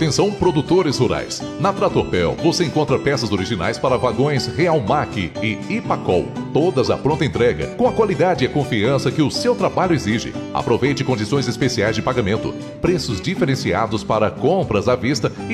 Atenção, produtores rurais. Na Tratorpel você encontra peças originais para vagões Realmac e Ipacol, todas à pronta entrega, com a qualidade e a confiança que o seu trabalho exige. Aproveite condições especiais de pagamento, preços diferenciados para compras à vista